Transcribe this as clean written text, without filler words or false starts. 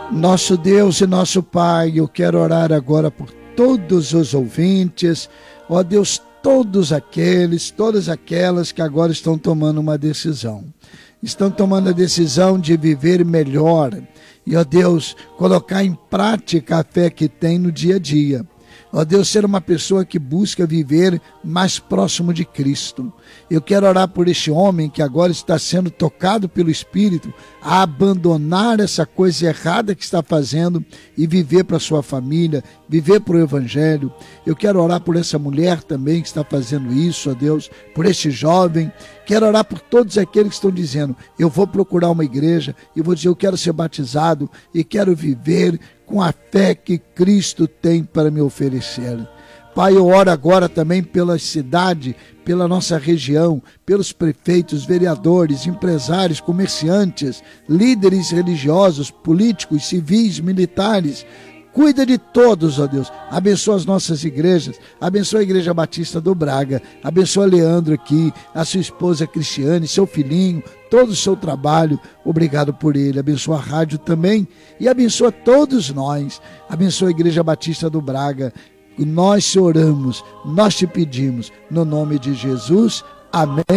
Nosso Deus e nosso Pai, eu quero orar agora por todos os ouvintes, ó Deus, todas aquelas que agora estão tomando uma decisão. Estão tomando a decisão de viver melhor e, ó Deus, colocar em prática a fé que tem no dia a dia. Ó Deus, ser uma pessoa que busca viver mais próximo de Cristo. Eu quero orar por este homem que agora está sendo tocado pelo Espírito a abandonar essa coisa errada que está fazendo e viver para a sua família, viver para o Evangelho. Eu quero orar por essa mulher também que está fazendo isso, ó Deus, por este jovem. Quero orar por todos aqueles que estão dizendo, eu vou procurar uma igreja e vou dizer, eu quero ser batizado e quero viver com a fé que Cristo tem para me oferecer. Pai, eu oro agora também pela cidade, pela nossa região, pelos prefeitos, vereadores, empresários, comerciantes, líderes religiosos, políticos, civis, militares. Cuida de todos, ó Deus. Abençoa as nossas igrejas. Abençoa a Igreja Batista do Braga. Abençoa Leandro aqui, a sua esposa Cristiane, seu filhinho, todo o seu trabalho. Obrigado por ele. Abençoa a rádio também e abençoa todos nós. Abençoa a Igreja Batista do Braga. Nós te oramos, nós te pedimos, no nome de Jesus. Amém.